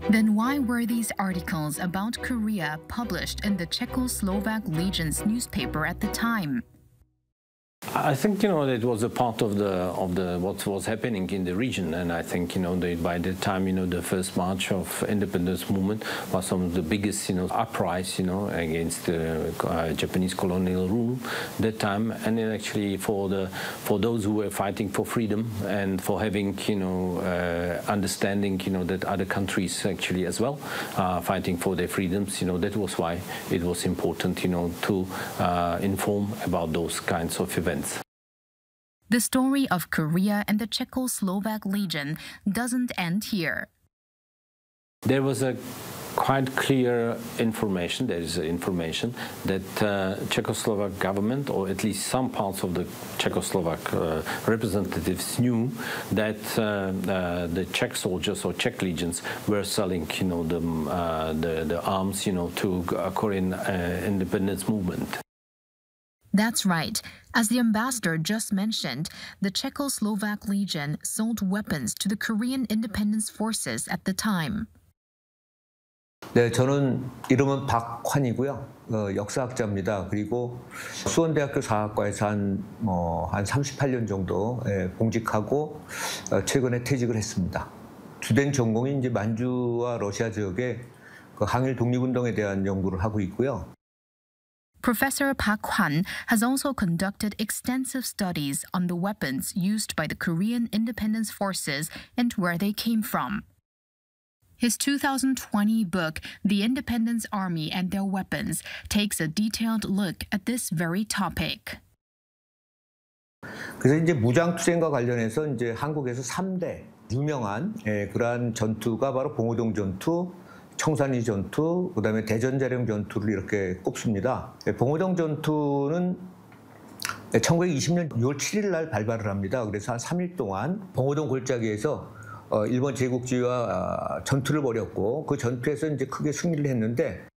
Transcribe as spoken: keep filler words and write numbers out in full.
Then why were these articles about Korea published in the Czechoslovak Legion's newspaper at the time? I think, you know, it was a part of the of the what was happening in the region, and I think, you know, they, by the time, you know, the first march of independence movement was some of the biggest, you know, uprising, you know, against the uh, Japanese colonial rule that time, and then actually for the for those who were fighting for freedom and for having, you know, uh, understanding, you know, that other countries actually as well are fighting for their freedoms, you know, that was why it was important, you know, to uh, inform about those kinds of events. The story of Korea and the Czechoslovak Legion doesn't end here. There was a quite clear information, there is information that uh, Czechoslovak government, or at least some parts of the Czechoslovak uh, representatives, knew that uh, uh, the Czech soldiers or Czech legions were selling, you know, the, uh, the, the arms, you know, to uh, Korean uh, independence movement. That's right. As the ambassador just mentioned, the Czechoslovak Legion sold weapons to the Korean independence forces at the time. 네, 저는 이름은 박환이고요. 어, 역사학자입니다. 그리고 수원대학교 사학과에서 한, 뭐, 한 삼십팔 년 정도 예, 공직하고 어, 최근에 퇴직을 했습니다. 주된 전공이 이제 만주와 러시아 지역의 그 항일 독립운동에 대한 연구를 하고 있고요. Professor Park Hwan has also conducted extensive studies on the weapons used by the Korean independence forces and where they came from. His two thousand twenty book, The Independence Army and Their Weapons, takes a detailed look at this very topic. 그래서 이제 무장투쟁과 관련해서 이제 한국에서 삼 대 유명한 예, 그러한 전투가 바로 봉오동 전투, 청산리 전투, 그다음에 대전자령 전투를 이렇게 꼽습니다. 봉오동 전투는 천구백이십 년 유월 칠일 날 발발을 합니다. 그래서 한 삼 일 동안 봉오동 골짜기에서 일본 제국주의와 전투를 벌였고 그 전투에서 이제 크게 승리를 했는데